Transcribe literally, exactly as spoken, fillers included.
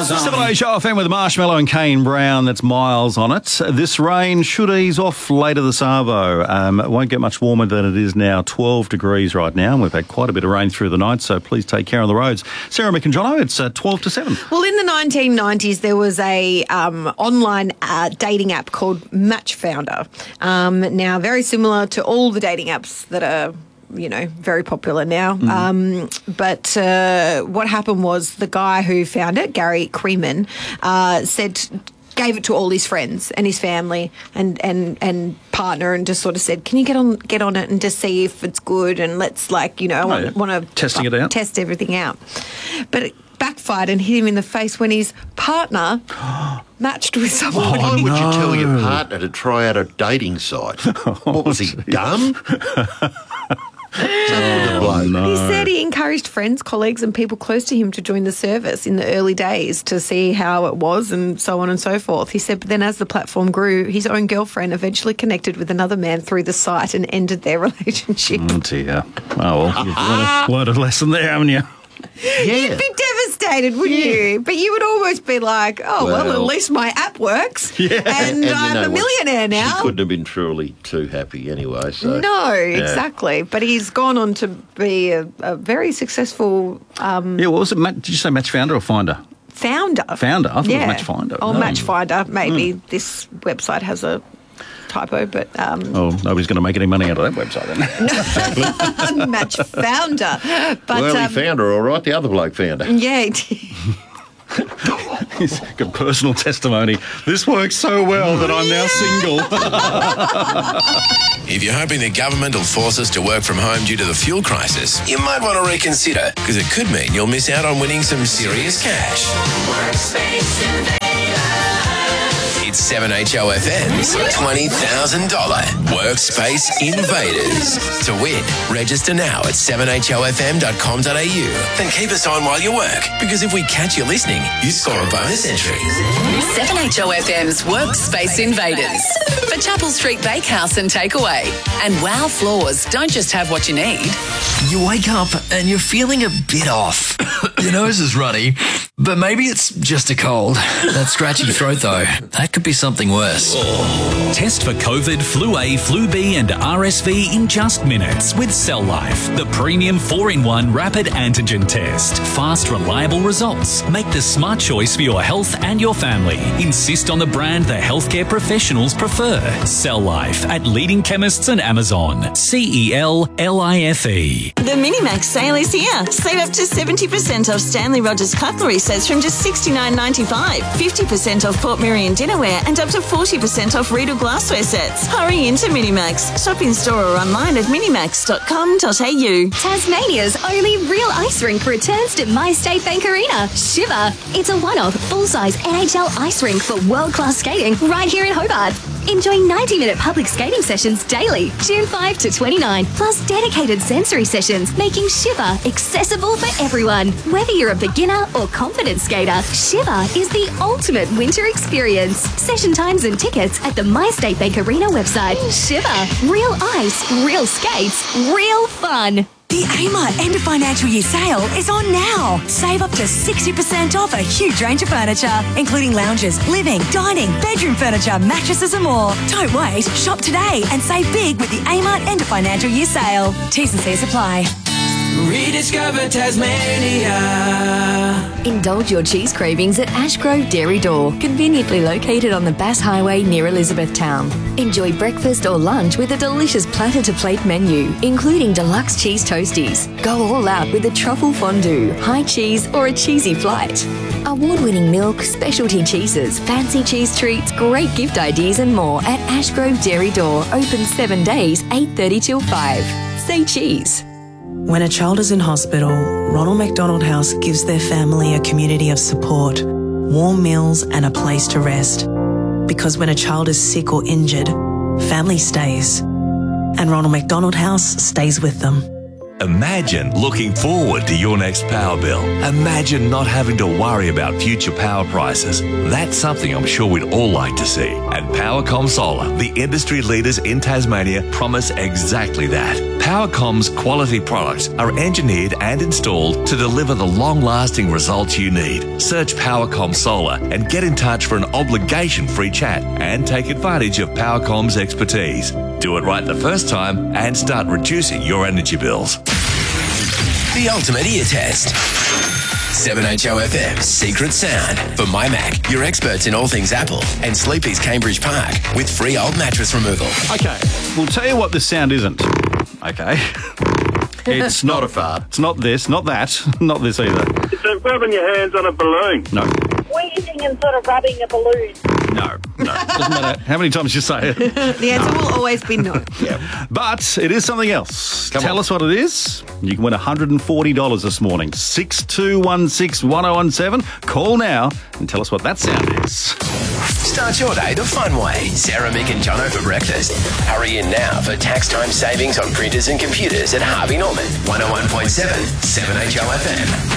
seven A Show F M with Marshmallow and Kane Brown. That's Miles on it. This rain should ease off later this arvo. Um, it won't get much warmer than it is now. twelve degrees right now. And we've had quite a bit of rain through the night, so please take care on the roads. Sarah McInjono, it's uh, twelve to seven. Well, in the nineteen nineties, there was a um, online uh, dating app called Matchfounder. Um, now, very similar to all the dating apps that are, you know, very popular now. Mm. Um, but uh, what happened was the guy who found it, Gary Creeman, uh, said... gave it to all his friends and his family and, and, and partner and just sort of said, can you get on get on it and just see if it's good and let's, like, you know, I want, oh, yeah. want to testing it out, test everything out. But it backfired and hit him in the face when his partner matched with someone. Why Oh, would no. you tell your partner to try out a dating site? What was he, dumb? Oh, no. He said he encouraged friends, colleagues and people close to him to join the service in the early days to see how it was and so on and so forth. He said, but then as the platform grew, his own girlfriend eventually connected with another man through the site and ended their relationship. Oh, dear. Oh, well, you've learned a, learned a lesson there, haven't you? Yeah. You'd be devastated, wouldn't Yeah. you? But you would almost be like, oh, well, Well, at least my app works. Yeah. And, And- and you I'm know a what? millionaire now. She couldn't have been truly too happy anyway. So No, yeah. exactly. But he's gone on to be a, a very successful um, Yeah, what was it? Matt, did you say Matchfounder or Finder? founder. Founder? I thought yeah. it was Matchfinder. Oh, No. Matchfinder. Maybe this website has a typo, but... Um, Oh, nobody's going to make any money out of that website then. Matchfounder. But, well, he um, found her all right. The other bloke found her. yeah, he did. He's got personal testimony. This works so well that I'm now single. If you're hoping the government will force us to work from home due to the fuel crisis, you might want to reconsider, because it could mean you'll miss out on winning some serious cash. It's seven H O F M's twenty thousand dollars Workspace Invaders. To win, register now at seven h o f m dot com dot a u. Then keep us on while you work, because if we catch you listening, you score a bonus entry. seven H O F M's Workspace Invaders for Chapel Street Bakehouse and Takeaway. And Wow Floors don't just have what you need. You wake up and you're feeling a bit off. Your nose is runny, but maybe it's just a cold. That scratchy throat, though, that could be something worse. Test for COVID, Flu A, Flu B and R S V in just minutes with Cell Life, the premium four in one rapid antigen test. Fast, reliable results. Make the smart choice for your health and your family. Insist on the brand the healthcare professionals prefer. Cell Life at leading chemists and Amazon. C E L L I F E. The Minimax sale is here. Save up to seventy percent off Stanley Rogers cutlery sets from just sixty-nine ninety-five. fifty percent off Port Miriam dinnerware and up to forty percent off Riedel glassware sets. Hurry into Minimax. Shop in store or online at minimax dot com dot a u. Tasmania's only real ice rink returns to My State Bank Arena, Shiver. It's a one-off, full-size N H L ice rink for world-class skating right here in Hobart. Enjoy ninety-minute public skating sessions daily, June fifth to twenty-ninth, plus dedicated sensory sessions, making Shiver accessible for everyone. Whether you're a beginner or confident skater, Shiver is the ultimate winter experience. Session times and tickets at the My State Bank Arena website. Shiver. Real ice, real skates, real fun. The Amart End of Financial Year sale is on now. Save up to sixty percent off a huge range of furniture, including lounges, living, dining, bedroom furniture, mattresses and more. Don't wait. Shop today and save big with the Amart End of Financial Year sale. T's and C's apply. Rediscover Tasmania. Indulge your cheese cravings at Ashgrove Dairy Door, conveniently located on the Bass Highway near Elizabethtown. Enjoy breakfast or lunch with a delicious platter-to-plate menu, including deluxe cheese toasties. Go all out with a truffle fondue, high cheese or a cheesy flight. Award-winning milk, specialty cheeses, fancy cheese treats, great gift ideas and more at Ashgrove Dairy Door, open seven days, eight thirty till five. Say cheese. When a child is in hospital, Ronald McDonald House gives their family a community of support, warm meals and a place to rest. Because when a child is sick or injured, family stays. And Ronald McDonald House stays with them. Imagine looking forward to your next power bill. Imagine not having to worry about future power prices. That's something I'm sure we'd all like to see. And Powercom Solar, the industry leaders in Tasmania, promise exactly that. Powercom's quality products are engineered and installed to deliver the long-lasting results you need. Search Powercom Solar and get in touch for an obligation-free chat and take advantage of Powercom's expertise. Do it right the first time and start reducing your energy bills. The ultimate ear test. seven H O F M's Secret Sound for My Mac, your experts in all things Apple, and Sleepy's Cambridge Park with free old mattress removal. Okay, we'll tell you what this sound isn't. Okay. It's not a fart. It's not this, not that, not this either. It's rubbing your hands on a balloon. No. Wheezing and sort of rubbing a balloon. No, no. Doesn't matter how many times you say it. The answer will always be no. Yeah. But it is something else. Come Tell on. us what it is. You can win one hundred forty dollars this morning. six two one six, one oh one seven. Call now and tell us what that sound is. Start your day the fun way. Sarah, Mick and Jono for breakfast. Hurry in now for tax time savings on printers and computers at Harvey Norman. one oh one point seven, seven H O F M.